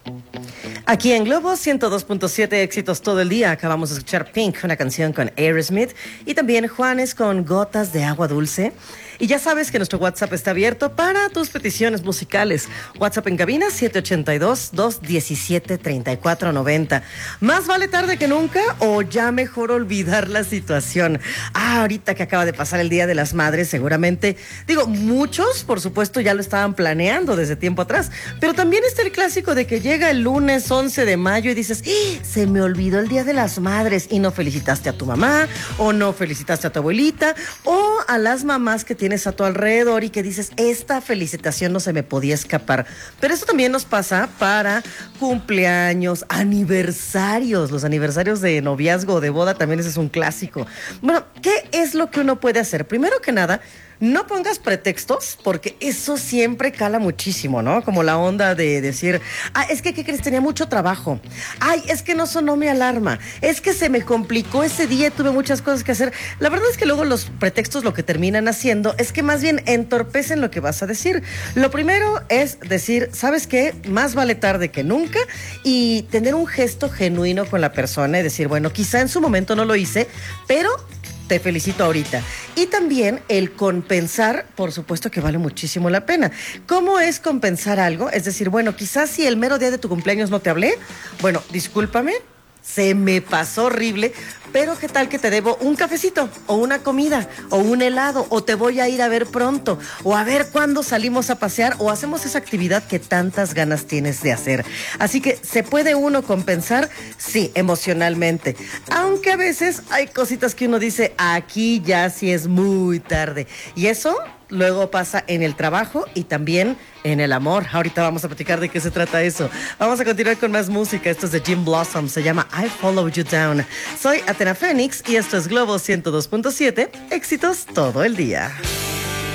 Aquí en Globo 102.7, éxitos todo el día. Acabamos de escuchar Pink, una canción con Aerosmith, y también Juanes con Gotas de Agua Dulce. Y ya sabes que nuestro WhatsApp está abierto para tus peticiones musicales. WhatsApp en cabina 782-217-3490. Más vale tarde que nunca, o ya mejor olvidar la situación. Ahorita que acaba de pasar el Día de las Madres, seguramente, muchos, por supuesto, ya lo estaban planeando desde tiempo atrás. Pero también está el clásico de que llega el lunes 11 de mayo y dices, se me olvidó el Día de las Madres, y no felicitaste a tu mamá, o no felicitaste a tu abuelita, o a las mamás que tienes a tu alrededor y que dices, esta felicitación no se me podía escapar. Pero eso también nos pasa para cumpleaños, aniversarios. Los aniversarios de noviazgo o de boda también, ese es un clásico. Bueno, ¿qué es lo que uno puede hacer? Primero que nada, no pongas pretextos, porque eso siempre cala muchísimo, ¿no? Como la onda de decir, es que, ¿qué crees? Tenía mucho trabajo. Es que no sonó mi alarma. Es que se me complicó ese día, tuve muchas cosas que hacer. La verdad es que luego los pretextos lo que terminan haciendo es que más bien entorpecen lo que vas a decir. Lo primero es decir, ¿sabes qué? Más vale tarde que nunca, y tener un gesto genuino con la persona y decir, bueno, quizá en su momento no lo hice, pero te felicito ahorita. Y también el compensar, por supuesto que vale muchísimo la pena. ¿Cómo es compensar algo? Es decir, bueno, quizás si el mero día de tu cumpleaños no te hablé, bueno, discúlpame, se me pasó horrible, pero ¿qué tal que te debo un cafecito, o una comida, o un helado, o te voy a ir a ver pronto, o a ver cuándo salimos a pasear, o hacemos esa actividad que tantas ganas tienes de hacer? Así que, ¿se puede uno compensar? Sí, emocionalmente. Aunque a veces hay cositas que uno dice, aquí ya sí es muy tarde. Y eso luego pasa en el trabajo y también en el amor. Ahorita vamos a platicar de qué se trata eso. Vamos a continuar con más música. Esto es de Jim Blossom, se llama I Follow You Down. Soy Athena Fénix y esto es Globo 102.7, éxitos todo el día.